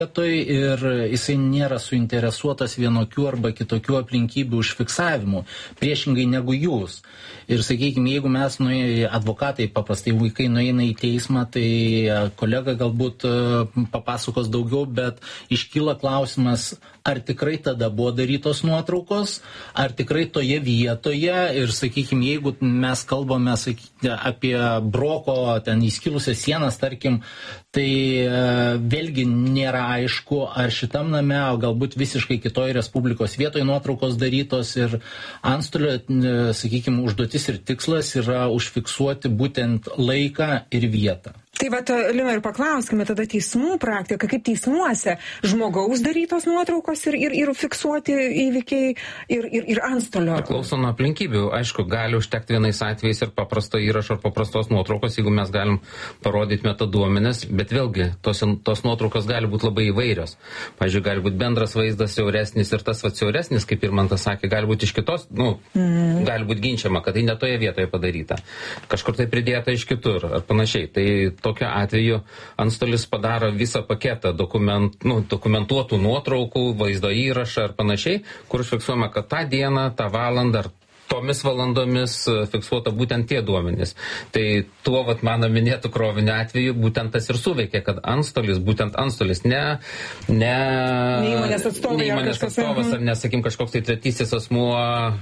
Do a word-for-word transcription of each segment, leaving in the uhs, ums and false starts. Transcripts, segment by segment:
vietoj ir jisai nėra suinteresuotas vienokių arba kitokių aplinkybių užfiksavimu, priešingai negu jūs. Ir sakykime, jeigu mes nuėjai, advokatai, paprastai vaikai nueina į teismą, tai kolega galbūt papasakos daugiau, bet iškyla klausimas, ar tikrai tada buvo darytos nuotraukos, ar tikrai toje vietoje ir, sakykime, jeigu mes kalbame sakykime, apie broko ten įskilusias sienas, tarkim, tai e, vėlgi nėra aišku, ar šitam name, o galbūt visiškai kitoj Respublikos vietoje nuotraukos darytos ir antstolio, e, sakykime, užduotis ir tikslas yra užfiksuoti būtent laiką ir vietą. Tai va, Lina, ir paklauskime tada teismų praktiką, kaip teismuose žmogaus darytos nuotraukos ir, ir, ir fiksuoti įvykiai ir, ir, ir antstolio. Priklauso nuo aplinkybių. Aišku, gali užtekti vienais atvejais ir paprasto įrašo ar paprastos nuotraukos, jeigu mes galim parodyti metaduomenis, bet vėlgi tos, tos nuotraukos gali būti labai įvairios. Pavyzdžiui, gali būti bendras vaizdas siauresnis ir tas va siauresnis, kaip Irmantas sakė, gali būti iš kitos, nu, mm. gali būti ginčiama, kad tai ne toje vietoje padaryta. Kažkur tai pridėta iš kitur ar panašiai. Tai tokiu atveju antstolis padaro visą paketą dokument, nu, dokumentuotų nuotraukų, vaizdo įrašą ar panašiai, kur užfiksuojama, kad tą dieną, tą valandą ar tomis valandomis fiksuota būtent tie duomenys. Tai tuo, vat, mano minėtų krovinio atveju, būtent tas ir suveikė, kad antstolis, būtent antstolis, ne, ne, ne įmonės atstovas, ne įmonės atstovas ar nesakim kažkoks tai tretysis asmuo,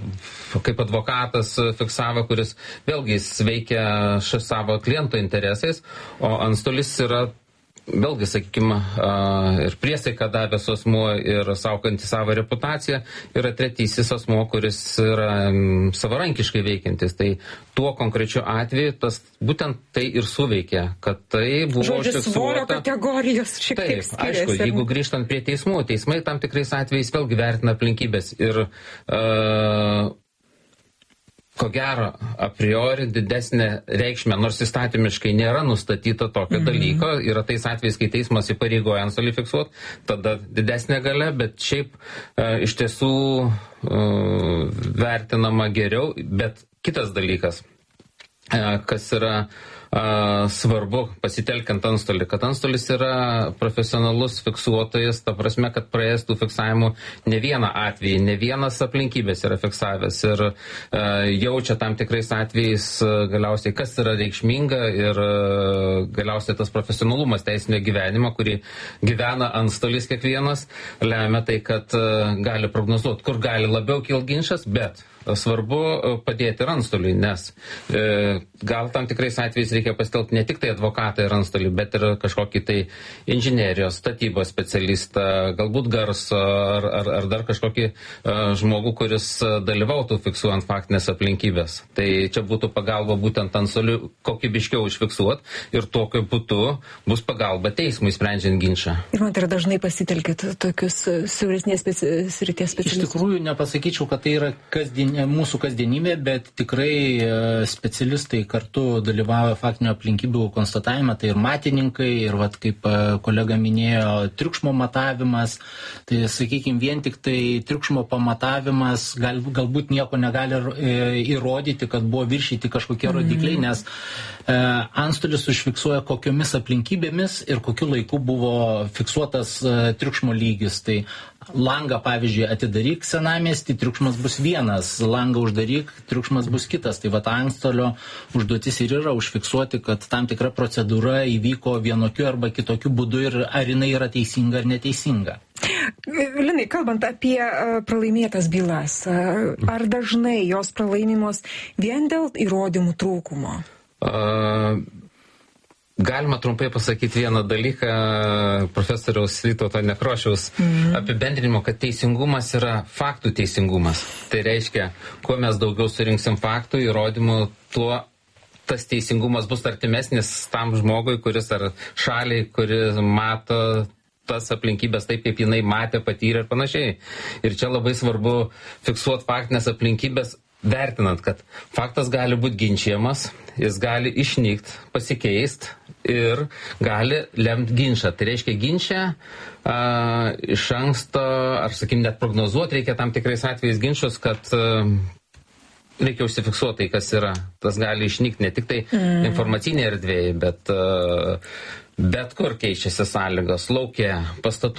kaip advokatas fiksavo, kuris vėlgi veikia savo kliento interesais, o antstolis yra vėlgi, sakykime, ir priesaiką davęs asmuo ir saugantis savo reputaciją, yra tretysis asmuo, kuris yra savarankiškai veikiantis. Tai tuo konkrečiu atveju tas būtent tai ir suveikė, kad tai buvo žodžiu, užfiksuota. svorio kategorijos šiek tiek skiriasi. Aišku, jeigu grįžtant prie teismų, teismai tam tikrais atvejais vėlgi vertina aplinkybės ir uh, ko gero, a priori didesnė reikšmė, nors įstatymiškai nėra nustatyta tokio mm-hmm. dalyko, yra tais atvejais, kai teismas įpareigoja antstolį fiksuoti, tada didesnė galia, bet šiaip e, iš tiesų e, vertinama geriau, bet kitas dalykas, e, kas yra Uh, svarbu pasitelkiant antstolį, kad antstolis yra profesionalus fiksuotojas, ta prasme, kad praėjęs tų fiksavimų ne vieną atvejį, ne vienas aplinkybės yra fiksavęs ir uh, jaučia tam tikrais atvejais uh, galiausiai, kas yra reikšminga ir uh, galiausiai tas profesionalumas teisinio gyvenimo, kurį gyvena antstolis kiekvienas, lemia tai, kad uh, gali prognozuoti, kur gali labiau kilti ginčas, bet svarbu padėti ir antstoliui, nes e, gal tam tikrais atvejais reikia pasitelkti ne tik tai advokatą ir antstolį, bet ir kažkokį tai inžinerijos, statybos specialistą, galbūt garso ar, ar, ar dar kažkokį e, žmogų, kuris dalyvautų fiksuojant faktinės aplinkybės. Tai čia būtų pagalba būtent antstoliui kokybiškiau užfiksuoti ir tokiu būdu bus pagalba teismui sprendžiant ginčą. Ir man tai dažnai pasitelkit tokius siauresnės speci... srities specialistus. Iš tikrųjų nepasakyčiau, kad tai yra kasdien mūsų kasdienybė, bet tikrai specialistai kartu dalyvauja faktinių aplinkybių konstatavime, tai ir matininkai, ir vat, kaip kolega minėjo, triukšmo matavimas, tai sakykime, vien tik tai triukšmo pamatavimas gal, galbūt nieko negali įrodyti, kad buvo viršyti kažkokie rodikliai, mm. nes e, antstolis užfiksuoja kokiomis aplinkybėmis ir kokiu laiku buvo fiksuotas e, triukšmo lygis. Tai langą, pavyzdžiui, atidaryk senamiestį, triukšmas bus vienas, langą uždaryk, triukšmas bus kitas. Tai va, antstolio užduotis ir yra užfiksuoti, kad tam tikra procedūra įvyko vienokiu arba kitokiu būdu ir ar jinai yra teisinga ar neteisinga. Linai, kalbant apie uh, pralaimėtas bylas, uh, ar dažnai jos pralaimimos vien dėl įrodymų trūkumo? Uh... Galima trumpai pasakyti vieną dalyką profesoriaus Vytauto Nekrošiaus mm. apibendrinimo, kad teisingumas yra faktų teisingumas. Tai reiškia, kuo mes daugiau surinksim faktų, įrodymų, tuo tas teisingumas bus artimesnis tam žmogui, kuris ar šaliai, kuris mato tas aplinkybės taip, kaip jinai matė, patyrė ir panašiai. Ir čia labai svarbu fiksuoti faktinės aplinkybės, vertinant, kad faktas gali būti ginčiamas, jis gali išnykti, pasikeist ir gali lemti ginčą. Tai reiškia ginčą a, iš anksto, ar sakykim, net prognozuoti reikia tam tikrais atvejais ginčius, kad a, reikia užsifiksuoti tai, kas yra. Tas gali išnykti ne tik tai mm. informacinėje erdvėje, bet uh, bet kur keičiasi sąlygos, laukia, pastatų